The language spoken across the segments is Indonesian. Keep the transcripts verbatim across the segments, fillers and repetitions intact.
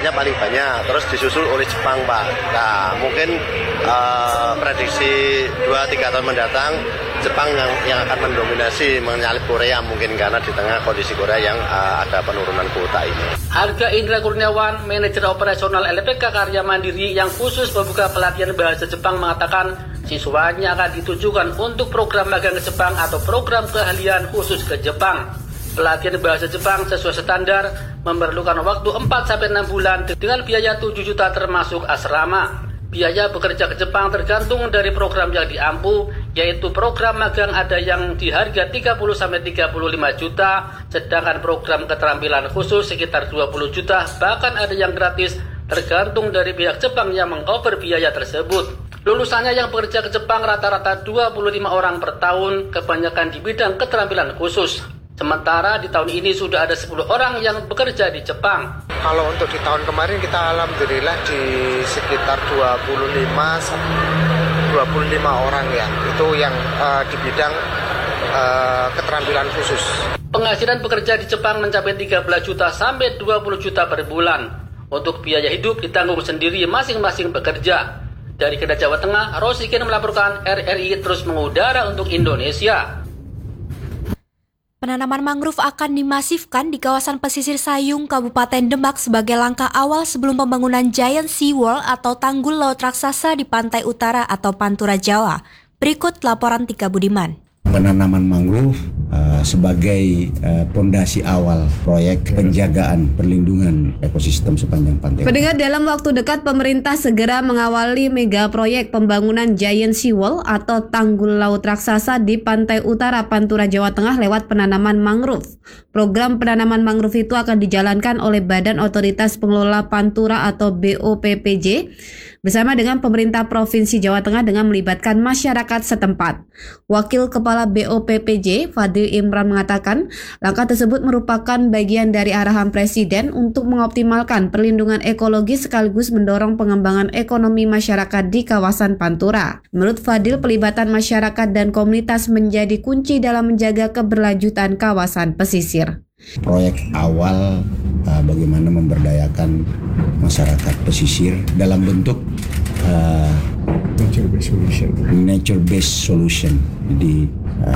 Indonesia paling banyak, terus disusul oleh Jepang, Pak. Nah, mungkin uh, prediksi dua tiga tahun mendatang Jepang yang, yang akan mendominasi menyalip Korea mungkin karena di tengah kondisi Korea yang uh, ada penurunan kuota ini. Harga Indra Kurniawan, manajer operasional L P K Karya Mandiri yang khusus membuka pelatihan bahasa Jepang mengatakan siswanya akan ditujukan untuk program magang ke Jepang atau program keahlian khusus ke Jepang. Pelatihan bahasa Jepang sesuai standar memerlukan waktu empat sampai enam bulan dengan biaya tujuh juta termasuk asrama. Biaya bekerja ke Jepang tergantung dari program yang diampu, yaitu program magang ada yang di harga tiga puluh sampai tiga puluh lima juta, sedangkan program keterampilan khusus sekitar dua puluh juta, bahkan ada yang gratis tergantung dari pihak Jepang yang meng-cover biaya tersebut. Lulusannya yang bekerja ke Jepang rata-rata dua puluh lima orang per tahun, kebanyakan di bidang keterampilan khusus. Sementara di tahun ini sudah ada sepuluh orang yang bekerja di Jepang. Kalau untuk di tahun kemarin kita alhamdulillah di sekitar dua puluh lima orang ya. Itu yang uh, di bidang uh, keterampilan khusus. Penghasilan bekerja di Jepang mencapai tiga belas juta sampai dua puluh juta per bulan. Untuk biaya hidup ditanggung sendiri masing-masing pekerja. Dari Kedah, Jawa Tengah, Rosikin melaporkan R R I terus mengudara untuk Indonesia. Penanaman mangrove akan dimasifkan di kawasan pesisir Sayung, Kabupaten Demak sebagai langkah awal sebelum pembangunan Giant Sea Wall atau tanggul laut raksasa di pantai utara atau Pantura Jawa. Berikut laporan Tika Budiman. Penanaman mangrove uh, sebagai pondasi uh, awal proyek penjagaan perlindungan ekosistem sepanjang pantai. Pendengar, dalam waktu dekat pemerintah segera mengawali mega proyek pembangunan Giant Sea Wall atau tanggul laut raksasa di pantai utara Pantura Jawa Tengah lewat penanaman mangrove. Program penanaman mangrove itu akan dijalankan oleh Badan Otoritas Pengelola Pantura atau B O P P J bersama dengan pemerintah Provinsi Jawa Tengah dengan melibatkan masyarakat setempat. Wakil Kepala B O P P J, Fadil Imran mengatakan, langkah tersebut merupakan bagian dari arahan Presiden untuk mengoptimalkan perlindungan ekologi sekaligus mendorong pengembangan ekonomi masyarakat di kawasan Pantura. Menurut Fadil, pelibatan masyarakat dan komunitas menjadi kunci dalam menjaga keberlanjutan kawasan pesisir. Proyek awal uh, bagaimana memberdayakan masyarakat pesisir dalam bentuk uh, nature-based solution. Nature-based solution. Jadi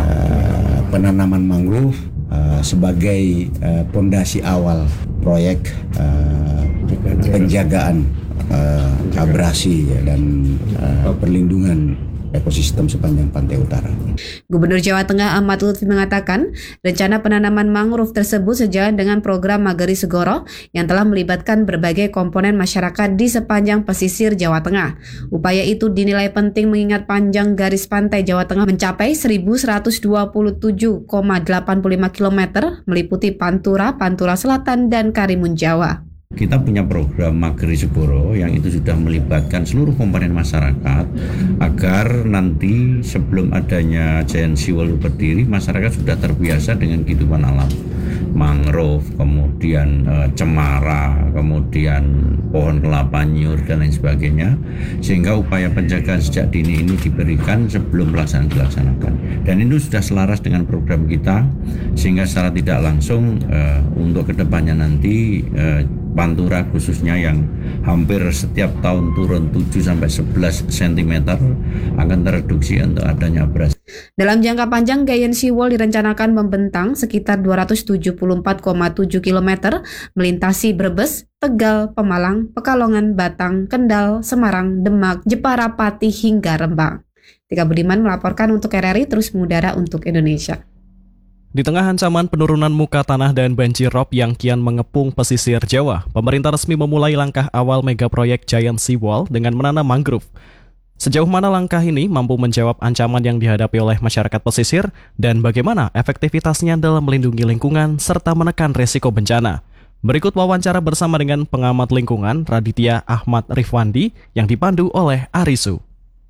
uh, penanaman mangrove uh, sebagai pondasi uh, awal proyek uh, penjagaan uh, abrasi ya, dan uh, perlindungan ekosistem sepanjang pantai utara. Gubernur Jawa Tengah Ahmad Lutfi mengatakan, rencana penanaman mangrove tersebut sejalan dengan program Magari Segoro yang telah melibatkan berbagai komponen masyarakat di sepanjang pesisir Jawa Tengah. Upaya itu dinilai penting mengingat panjang garis pantai Jawa Tengah mencapai seribu seratus dua puluh tujuh koma delapan puluh lima kilometer, meliputi Pantura, Pantura Selatan, dan Karimun Jawa. Kita punya program Magari Segoro yang itu sudah melibatkan seluruh komponen masyarakat agar nanti sebelum adanya Giant Sea Wall berdiri, masyarakat sudah terbiasa dengan kehidupan alam. Mangrove, kemudian e, cemara, kemudian pohon kelapa nyur dan lain sebagainya, sehingga upaya penjagaan sejak dini ini diberikan sebelum pelaksanaan dilaksanakan. Dan itu sudah selaras dengan program kita, sehingga secara tidak langsung e, untuk kedepannya nanti e, Pantura khususnya yang hampir setiap tahun turun tujuh sampai sebelas sentimeter akan tereduksi untuk adanya abrasi. Dalam jangka panjang, Giant Sea Wall direncanakan membentang sekitar dua ratus tujuh puluh empat koma tujuh kilometer, melintasi Brebes, Tegal, Pemalang, Pekalongan, Batang, Kendal, Semarang, Demak, Jepara, Pati, hingga Rembang. Tika Budiman melaporkan untuk R R I terus mengudara untuk Indonesia. Di tengah ancaman penurunan muka tanah dan banjir rob yang kian mengepung pesisir Jawa, pemerintah resmi memulai langkah awal mega proyek Giant Sea Wall dengan menanam mangrove. Sejauh mana langkah ini mampu menjawab ancaman yang dihadapi oleh masyarakat pesisir dan bagaimana efektivitasnya dalam melindungi lingkungan serta menekan risiko bencana? Berikut wawancara bersama dengan pengamat lingkungan Raditya Ahmad Rifwandi yang dipandu oleh Arisu.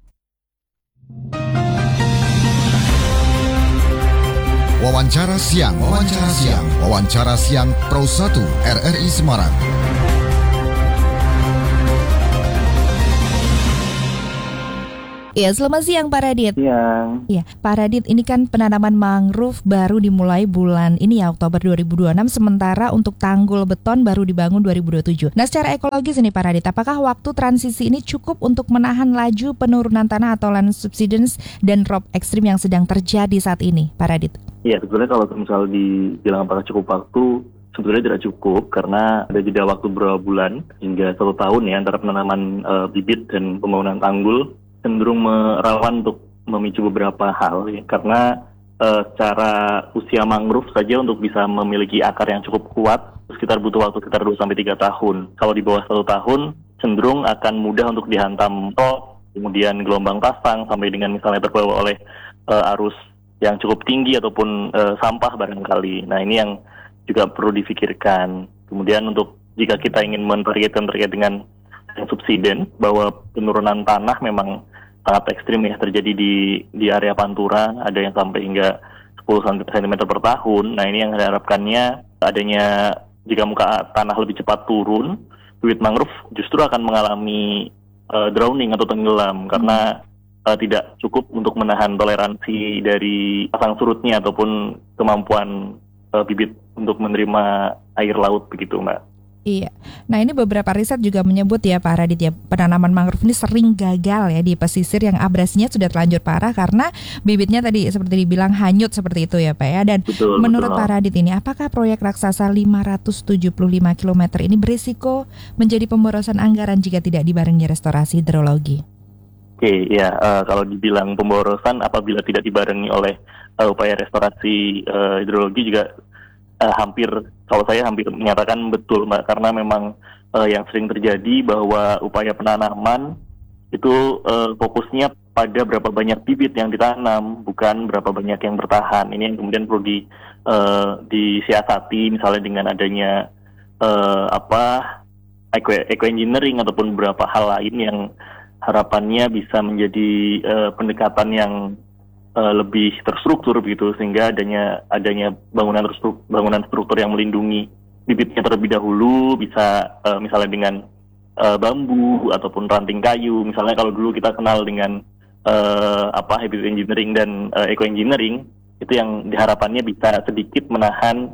Wawancara siang, wawancara siang, wawancara siang Pro satu R R I Semarang. Iya, selamat siang Pak Radit. Siang. Iya, Pak Radit, ini kan penanaman mangrove baru dimulai bulan ini ya, Oktober dua ribu dua puluh enam, sementara untuk tanggul beton baru dibangun dua ribu dua puluh tujuh. Nah, secara ekologis ini Pak Radit, apakah waktu transisi ini cukup untuk menahan laju penurunan tanah atau land subsidence dan rob ekstrim yang sedang terjadi saat ini, Pak Radit? Iya, sebetulnya kalau misal dibilang apakah cukup waktu, sebetulnya tidak cukup karena ada jeda waktu beberapa bulan hingga satu tahun ya antara penanaman e, bibit dan pembangunan tanggul, cenderung merawan untuk memicu beberapa hal ya. Karena e, secara usia mangrove saja untuk bisa memiliki akar yang cukup kuat sekitar butuh waktu sekitar dua sampai tiga tahun. Kalau di bawah satu tahun cenderung akan mudah untuk dihantam rob, kemudian gelombang pasang sampai dengan misalnya terbawa oleh e, arus yang cukup tinggi ataupun e, sampah barangkali. Nah, ini yang juga perlu difikirkan. Kemudian untuk jika kita ingin mentargetkan terkait dengan subsiden, bahwa penurunan tanah memang sangat ekstrim ya terjadi di di area Pantura, ada yang sampai hingga sepuluh sentimeter per tahun. Nah, ini yang diharapkannya adanya jika muka tanah lebih cepat turun, bibit mangrove justru akan mengalami uh, drowning atau tenggelam karena uh, tidak cukup untuk menahan toleransi dari pasang surutnya ataupun kemampuan uh, bibit untuk menerima air laut begitu, Mbak. Iya. Nah, ini beberapa riset juga menyebut ya Pak Radit ya, penanaman mangrove ini sering gagal ya di pesisir yang abrasinya sudah terlanjur parah karena bibitnya tadi seperti dibilang hanyut seperti itu ya Pak ya. Dan betul, menurut betul. Pak Radit ini, apakah proyek raksasa lima ratus tujuh puluh lima kilometer ini berisiko menjadi pemborosan anggaran jika tidak dibarengi restorasi hidrologi? Oke, ya uh, kalau dibilang pemborosan apabila tidak dibarengi oleh uh, upaya restorasi uh, hidrologi juga Uh, hampir, kalau saya hampir menyatakan betul Mbak, karena memang uh, yang sering terjadi bahwa upaya penanaman itu uh, fokusnya pada berapa banyak bibit yang ditanam, bukan berapa banyak yang bertahan. Ini yang kemudian perlu di, uh, disiasati misalnya dengan adanya uh, apa eco, eco engineering ataupun beberapa hal lain yang harapannya bisa menjadi uh, pendekatan yang Uh, lebih terstruktur begitu, sehingga adanya adanya bangunan terstruktur, bangunan struktur yang melindungi bibitnya terlebih dahulu bisa uh, misalnya dengan uh, bambu ataupun ranting kayu. Misalnya kalau dulu kita kenal dengan uh, apa habitat engineering dan uh, eco engineering, itu yang diharapannya bisa sedikit menahan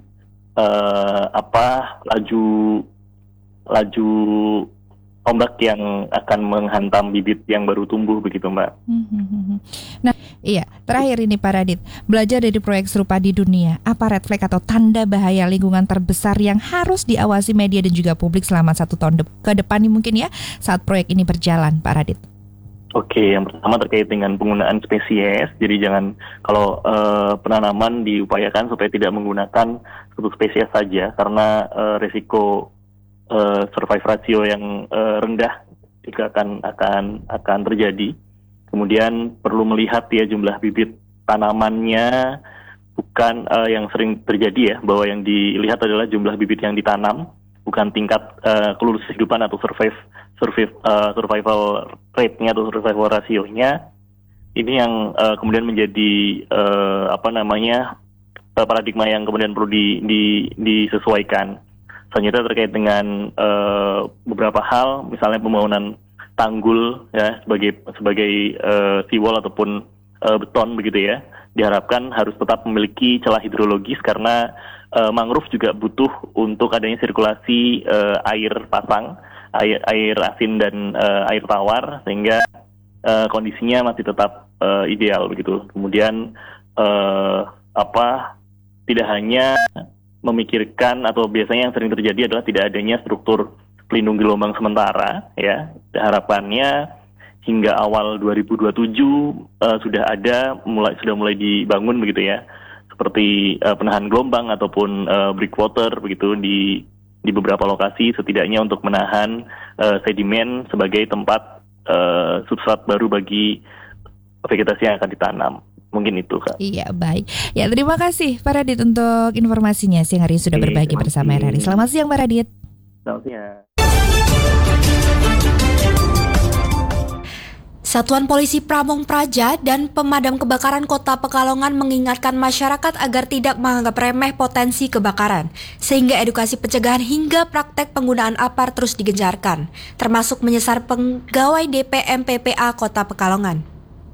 uh, apa laju laju ombak yang akan menghantam bibit yang baru tumbuh begitu Mbak. Nah, iya, terakhir ini Pak Radit, belajar dari proyek serupa di dunia, apa red flag atau tanda bahaya lingkungan terbesar yang harus diawasi media dan juga publik selama satu tahun de- ke depan ini mungkin ya saat proyek ini berjalan, Pak Radit? Oke, yang pertama terkait dengan penggunaan spesies. Jadi jangan kalau uh, penanaman diupayakan supaya tidak menggunakan satu spesies saja karena uh, risiko Uh, survive ratio yang uh, rendah juga akan akan akan terjadi. Kemudian perlu melihat ya jumlah bibit tanamannya, bukan uh, yang sering terjadi ya bahwa yang dilihat adalah jumlah bibit yang ditanam, bukan tingkat uh, kehidupan atau survive survive uh, survival rate-nya atau survival rasionya. Ini yang uh, kemudian menjadi uh, apa namanya uh, paradigma yang kemudian perlu di, di, disesuaikan. Selanjutnya terkait dengan uh, beberapa hal, misalnya pembangunan tanggul ya sebagai sebagai uh, seawall ataupun uh, beton begitu ya, diharapkan harus tetap memiliki celah hidrologis karena uh, mangrove juga butuh untuk adanya sirkulasi uh, air pasang, air air asin dan uh, air tawar sehingga uh, kondisinya masih tetap uh, ideal begitu. Kemudian uh, apa tidak hanya memikirkan atau biasanya yang sering terjadi adalah tidak adanya struktur pelindung gelombang sementara ya. Harapannya hingga awal dua ribu dua puluh tujuh uh, sudah ada mulai sudah mulai dibangun begitu ya. Seperti uh, penahan gelombang ataupun uh, breakwater begitu di di beberapa lokasi setidaknya untuk menahan uh, sedimen sebagai tempat uh, substrat baru bagi vegetasi yang akan ditanam. Mungkin itu Kak. Iya baik. Ya terima kasih Pak Radit untuk informasinya siang hari ini sudah berbagi Oke, bersama R R I. Selamat siang Pak Radit. Selamat siang. Satuan Polisi Pamong Praja dan Pemadam Kebakaran Kota Pekalongan mengingatkan masyarakat agar tidak menganggap remeh potensi kebakaran, sehingga edukasi pencegahan hingga praktek penggunaan apar terus digencarkan, termasuk menyasar pegawai D P M P P A Kota Pekalongan.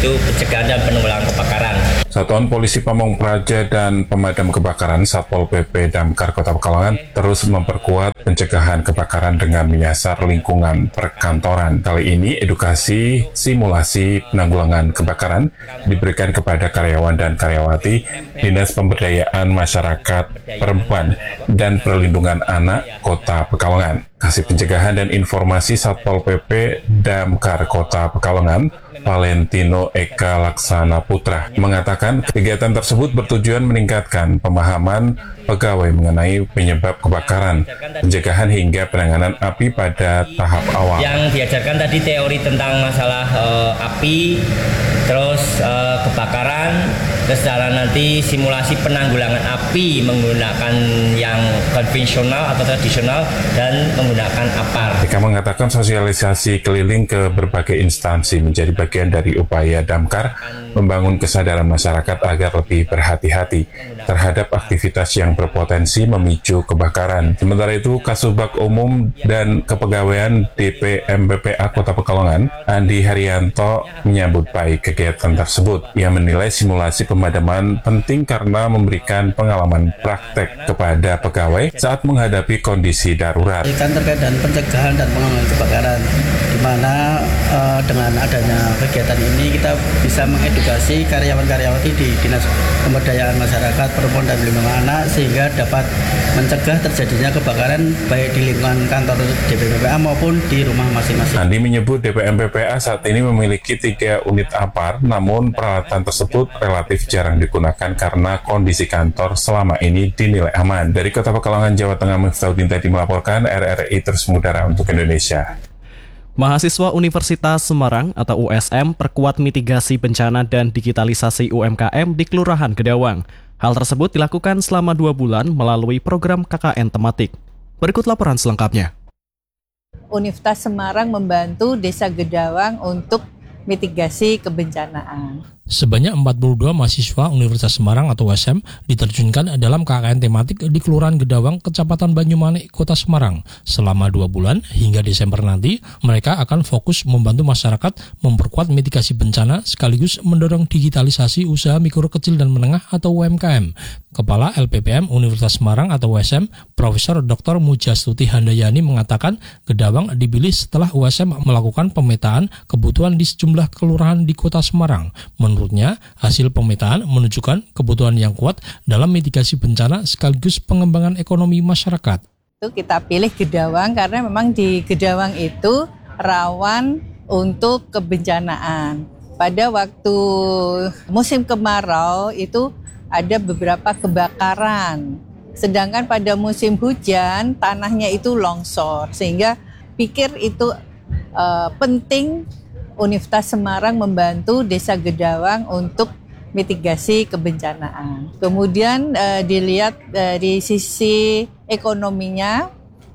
yaitu pencegahan dan penanggulangan kebakaran. Satuan Polisi Pamong Praja dan Pemadam Kebakaran Satpol P P Damkar Kota Pekalongan terus memperkuat pencegahan kebakaran dengan menyasar lingkungan perkantoran. Kali ini edukasi simulasi penanggulangan kebakaran diberikan kepada karyawan dan karyawati Dinas Pemberdayaan Masyarakat Perempuan dan Perlindungan Anak Kota Pekalongan. Kasih Pencegahan dan Informasi Satpol P P Damkar Kota Pekalongan, Valentino Eka Laksana Putra, mengatakan kegiatan tersebut bertujuan meningkatkan pemahaman pegawai mengenai penyebab kebakaran, pencegahan hingga penanganan api pada tahap awal. Yang diajarkan tadi teori tentang masalah uh, api, terus uh, kebakaran, terus dalam nanti simulasi penanggulangan api menggunakan yang konvensional atau tradisional dan menggunakan apar. Mereka mengatakan sosialisasi keliling ke berbagai instansi menjadi bagian dari upaya Damkar membangun kesadaran masyarakat agar lebih berhati-hati terhadap aktivitas yang berpotensi memicu kebakaran. Sementara itu, Kasubag Umum dan Kepegawaian D P M B P A Kota Pekalongan, Andi Haryanto, menyambut baik kegiatan tersebut. Ia menilai simulasi pemadaman penting karena memberikan pengalaman praktek kepada pegawai saat menghadapi kondisi darurat. Kan terkait dengan pencegahan dan penanggulangan kebakaran, di mana uh, dengan adanya kegiatan ini kita bisa mengedukasi karyawan-karyawati di Dinas Pemberdayaan Masyarakat Perempuan dan Perlindungan Anak sehingga dapat mencegah terjadinya kebakaran baik di lingkungan kantor D P M B P A maupun di rumah masing-masing. Andi menyebut D P M B P A saat ini memiliki tiga unit apar, namun peralatan tersebut relatif jarang digunakan karena kondisi kantor selama ini dinilai aman. Dari Kota Pekalongan, Jawa Tengah, Miftahudin Tadi melaporkan, R R I terus mengudara untuk Indonesia. Mahasiswa Universitas Semarang atau U S M perkuat mitigasi bencana dan digitalisasi U M K M di Kelurahan Gedawang. Hal tersebut dilakukan selama dua bulan melalui program K K N tematik. Berikut laporan selengkapnya. Universitas Semarang membantu Desa Gedawang untuk mitigasi kebencanaan. Sebanyak empat puluh dua mahasiswa Universitas Semarang atau U S M diterjunkan dalam K K N tematik di Kelurahan Gedawang, Kecamatan Banyumanik, Kota Semarang. Selama dua bulan hingga Desember nanti, mereka akan fokus membantu masyarakat memperkuat mitigasi bencana sekaligus mendorong digitalisasi usaha mikro kecil dan menengah atau U M K M. Kepala L P P M Universitas Semarang atau U S M, Profesor Doktor Mujastuti Handayani mengatakan Gedawang dipilih setelah U S M melakukan pemetaan kebutuhan di sejumlah kelurahan di Kota Semarang. Menurutnya, hasil pemetaan menunjukkan kebutuhan yang kuat dalam mitigasi bencana sekaligus pengembangan ekonomi masyarakat. Kita pilih Gedawang karena memang di Gedawang itu rawan untuk kebencanaan. Pada waktu musim kemarau itu ada beberapa kebakaran. Sedangkan pada musim hujan tanahnya itu longsor, sehingga pikir itu uh, penting Universitas Semarang membantu Desa Gedawang untuk mitigasi kebencanaan. Kemudian uh, dilihat dari sisi ekonominya,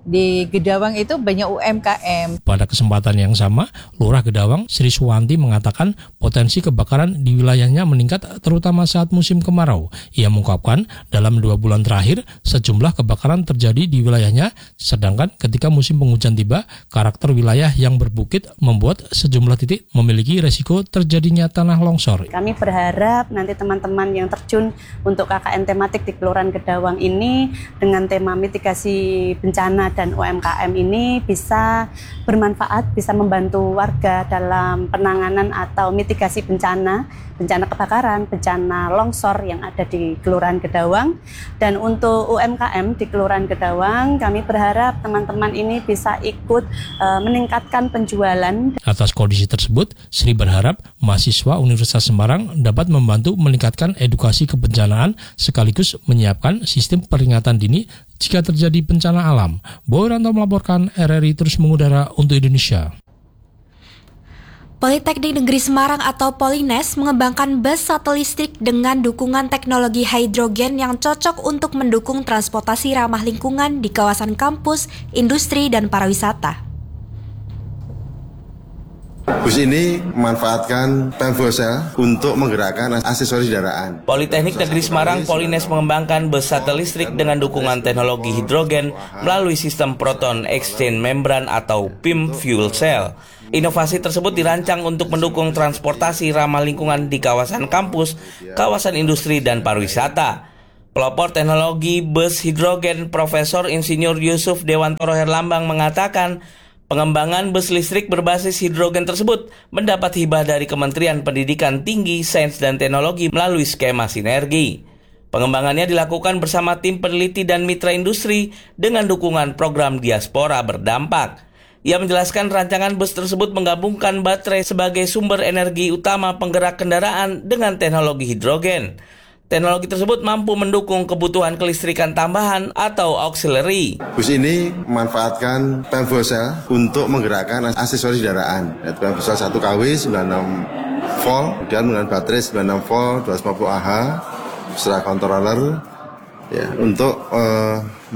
di Gedawang itu banyak U M K M. Pada kesempatan yang sama, Lurah Gedawang Sri Suwanti mengatakan potensi kebakaran di wilayahnya meningkat terutama saat musim kemarau. Ia mengungkapkan dalam dua bulan terakhir sejumlah kebakaran terjadi di wilayahnya, sedangkan ketika musim penghujan tiba, karakter wilayah yang berbukit membuat sejumlah titik memiliki resiko terjadinya tanah longsor. Kami berharap nanti teman-teman yang terjun untuk K K N tematik di Kelurahan Gedawang ini dengan tema mitigasi bencana dan U M K M ini bisa bermanfaat, bisa membantu warga dalam penanganan atau mitigasi bencana, bencana kebakaran, bencana longsor yang ada di Kelurahan Gedawang. Dan untuk U M K M di Kelurahan Gedawang, kami berharap teman-teman ini bisa ikut uh, meningkatkan penjualan. Atas kondisi tersebut, Sri berharap mahasiswa Universitas Semarang dapat membantu meningkatkan edukasi kebencanaan sekaligus menyiapkan sistem peringatan dini jika terjadi bencana alam. Boy Ranto melaporkan, R R I terus mengudara untuk Indonesia. Politeknik Negeri Semarang atau Polines mengembangkan bus shuttle listrik dengan dukungan teknologi hidrogen yang cocok untuk mendukung transportasi ramah lingkungan di kawasan kampus, industri, dan pariwisata. Bus ini memanfaatkan P E M fuel cell untuk menggerakkan aksesoris kendaraan. Politeknik Negeri Semarang Polines mengembangkan bus shuttle listrik dengan dukungan teknologi hidrogen melalui sistem proton exchange membran atau P I M fuel cell. Inovasi tersebut dirancang untuk mendukung transportasi ramah lingkungan di kawasan kampus, kawasan industri, dan pariwisata. Pelopor teknologi bus hidrogen Profesor Insinyur Yusuf Dewantoro Herlambang mengatakan, pengembangan bus listrik berbasis hidrogen tersebut mendapat hibah dari Kementerian Pendidikan Tinggi, Sains dan Teknologi melalui skema sinergi. Pengembangannya dilakukan bersama tim peneliti dan mitra industri dengan dukungan program diaspora berdampak. Ia menjelaskan rancangan bus tersebut menggabungkan baterai sebagai sumber energi utama penggerak kendaraan dengan teknologi hidrogen. Teknologi tersebut mampu mendukung kebutuhan kelistrikan tambahan atau auxiliary. Bus ini memanfaatkan P E M fuel cell untuk menggerakkan aksesoris kendaraan. P E M fuel cell satu K W sembilan puluh enam volt, kemudian menggunakan baterai sembilan puluh enam volt dua ratus lima puluh Ah beserta controller ya, untuk uh,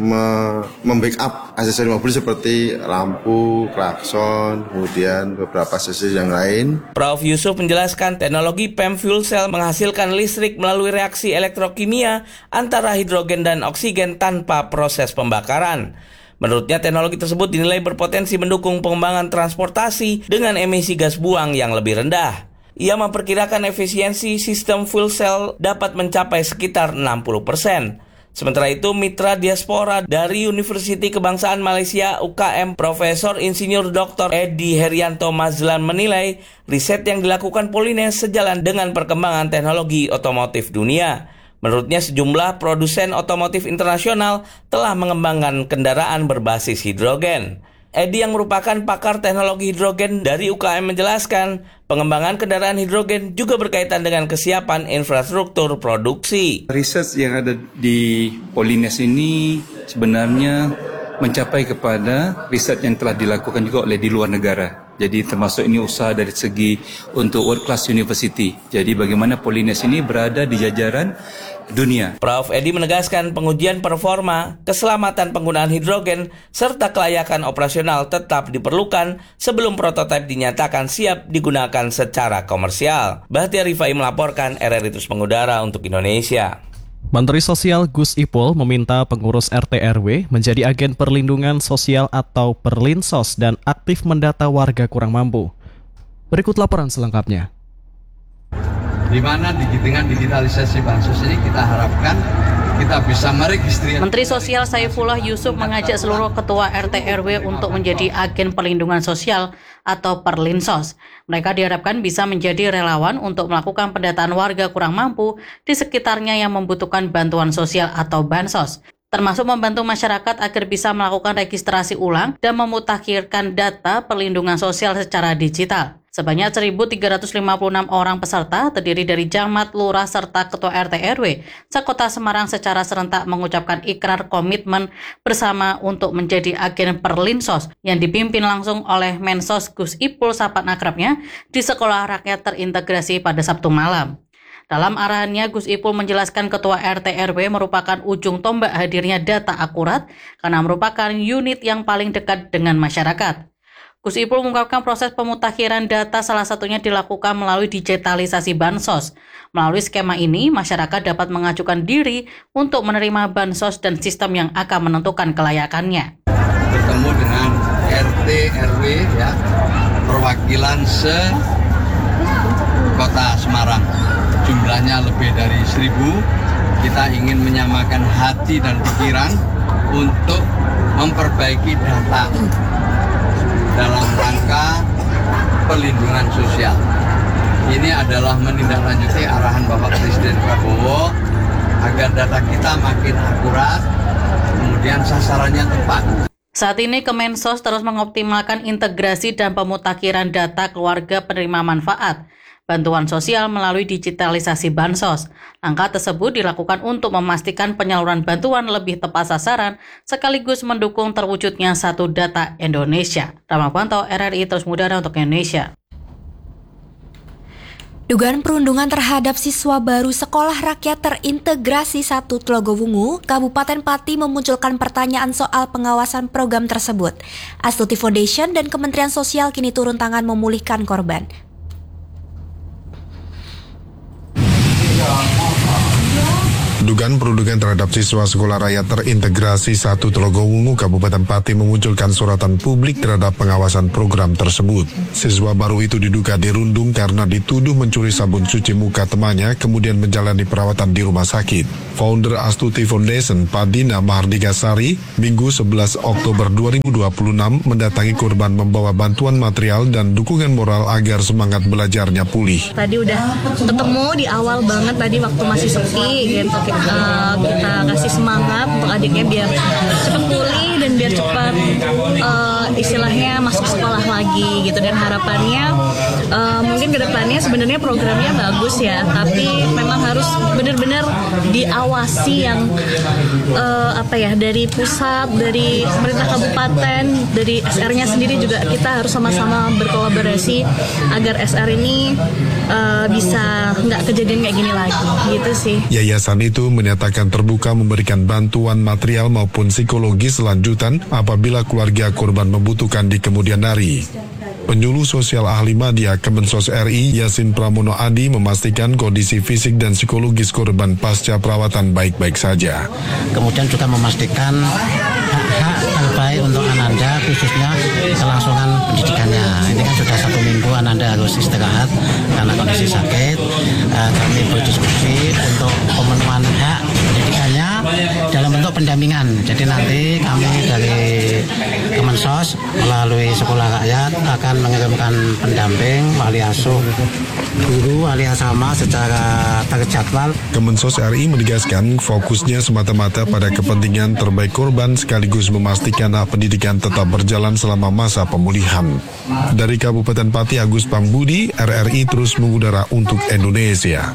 me- membackup aksesoris mobil seperti lampu, klakson, kemudian beberapa aksesoris yang lain. Profesor Yusuf menjelaskan teknologi P E M fuel cell menghasilkan listrik melalui reaksi elektrokimia antara hidrogen dan oksigen tanpa proses pembakaran. Menurutnya teknologi tersebut dinilai berpotensi mendukung pengembangan transportasi dengan emisi gas buang yang lebih rendah. Ia memperkirakan efisiensi sistem fuel cell dapat mencapai sekitar enam puluh persen. Sementara itu, mitra diaspora dari Universiti Kebangsaan Malaysia U K M Profesor Insinyur Doktor Edi Herianto Mazlan menilai riset yang dilakukan Polines sejalan dengan perkembangan teknologi otomotif dunia. Menurutnya sejumlah produsen otomotif internasional telah mengembangkan kendaraan berbasis hidrogen. Edi yang merupakan pakar teknologi hidrogen dari U K M menjelaskan, pengembangan kendaraan hidrogen juga berkaitan dengan kesiapan infrastruktur produksi. Riset yang ada di Polines ini sebenarnya mencapai kepada riset yang telah dilakukan juga oleh di luar negara. Jadi termasuk ini usaha dari segi untuk world class university. Jadi bagaimana Polines ini berada di jajaran dunia. Profesor Edi menegaskan pengujian performa, keselamatan penggunaan hidrogen, serta kelayakan operasional tetap diperlukan sebelum prototipe dinyatakan siap digunakan secara komersial. Bahtiar Rifai melaporkan, R R I Terus Mengudara untuk Indonesia. Menteri Sosial Gus Ipul meminta pengurus R T R W menjadi agen perlindungan sosial atau Perlinsos dan aktif mendata warga kurang mampu. Berikut laporan selengkapnya. Di mana dengan digitalisasi bansos ini kita harapkan kita bisa meregistrasi. Menteri Sosial Saifullah Yusuf mengajak seluruh ketua R T R W untuk menjadi agen perlindungan sosial atau Perlinsos. Mereka diharapkan bisa menjadi relawan untuk melakukan pendataan warga kurang mampu di sekitarnya yang membutuhkan bantuan sosial atau bansos, termasuk membantu masyarakat agar bisa melakukan registrasi ulang dan memutakhirkan data perlindungan sosial secara digital. Sebanyak seribu tiga ratus lima puluh enam orang peserta terdiri dari camat, lurah, serta ketua R T R W sekota Semarang secara serentak mengucapkan ikrar komitmen bersama untuk menjadi agen Perlinsos yang dipimpin langsung oleh Mensos Gus Ipul sahabat akrabnya di Sekolah Rakyat Terintegrasi pada Sabtu malam. Dalam arahannya, Gus Ipul menjelaskan ketua R T R W merupakan ujung tombak hadirnya data akurat karena merupakan unit yang paling dekat dengan masyarakat. Gus Ipul mengungkapkan proses pemutakhiran data salah satunya dilakukan melalui digitalisasi bansos. Melalui skema ini, masyarakat dapat mengajukan diri untuk menerima bansos dan sistem yang akan menentukan kelayakannya. Bertemu dengan R T R W ya, perwakilan se Kota Semarang. Jumlahnya lebih dari seribu. Kita ingin menyamakan hati dan pikiran untuk memperbaiki data dalam rangka perlindungan sosial. Ini adalah menindaklanjuti arahan Bapak Presiden Prabowo agar data kita makin akurat, kemudian sasarannya tepat. Saat ini Kemensos terus mengoptimalkan integrasi dan pemutakhiran data keluarga penerima manfaat bantuan sosial melalui digitalisasi bansos. Langkah tersebut dilakukan untuk memastikan penyaluran bantuan lebih tepat sasaran sekaligus mendukung terwujudnya satu data Indonesia. Rama Pantau, R R I Terus Mengudara untuk Indonesia. Dugaan perundungan terhadap siswa baru Sekolah Rakyat Terintegrasi satu Tlogowungu, Kabupaten Pati memunculkan pertanyaan soal pengawasan program tersebut. Astuti Foundation dan Kementerian Sosial kini turun tangan memulihkan korban. Dugaan perundungan terhadap siswa Sekolah Rakyat Terintegrasi satu Tlogowungu, Kabupaten Pati memunculkan suratan publik terhadap pengawasan program tersebut. Siswa baru itu diduga dirundung karena dituduh mencuri sabun cuci muka temannya, kemudian menjalani perawatan di rumah sakit. Founder Astuti Foundation, Padina Mahardika Sari, Minggu sebelas Oktober dua ribu dua puluh enam mendatangi korban membawa bantuan material dan dukungan moral agar semangat belajarnya pulih. Tadi udah ketemu di awal banget tadi waktu masih sepi gitu. Uh, kita kasih semangat untuk adiknya biar cepat pulih dan biar cepat uh, istilahnya masuk sekolah lagi gitu, dan harapannya uh, mungkin kedepannya sebenarnya programnya bagus ya, tapi memang harus benar-benar diawasi yang uh, apa ya dari pusat, dari pemerintah kabupaten, dari S R-nya sendiri juga kita harus sama-sama berkolaborasi agar S R ini uh, bisa nggak kejadian kayak gini lagi gitu sih. Yayasan itu menyatakan terbuka memberikan bantuan material maupun psikologis lanjutan apabila keluarga korban membutuhkan di kemudian hari. Penyuluh sosial ahli media Kemensos R I Yasin Pramono Adi memastikan kondisi fisik dan psikologis korban pasca perawatan baik-baik saja. Kemudian juga memastikan hak-hak terbaik untuk Ananda, khususnya kelangsungan pendidikannya. Ini kan sudah satu minggu Ananda harus istirahat karena kondisi sakit. Uh, kami berdiskusi untuk pemenuhan hak pendidikannya dalam bentuk pendampingan. Jadi nanti kami dari Kemensos melalui Sekolah Rakyat akan mengirimkan pendamping, wali asuh, guru, wali asrama secara terjadwal. Kemensos R I menegaskan fokusnya semata-mata pada kepentingan terbaik korban sekaligus memastikan hak pendidikan tetap berjalan selama masa pemulihan. Dari Kabupaten Pati, Agus Pambudi, R R I terus mengudara untuk Indonesia.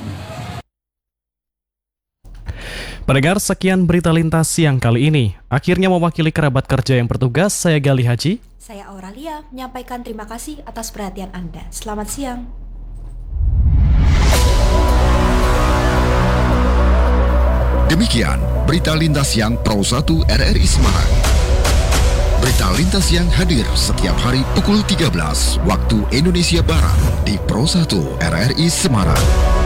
Pendengar, sekian berita lintas siang kali ini. Akhirnya mewakili kerabat kerja yang bertugas, saya Gali Haji. Saya Auralia, menyampaikan terima kasih atas perhatian Anda. Selamat siang. Demikian berita lintas siang Pro satu R R I Semarang. Berita lintas siang hadir setiap hari pukul tiga belas waktu Indonesia Barat di Pro satu R R I Semarang.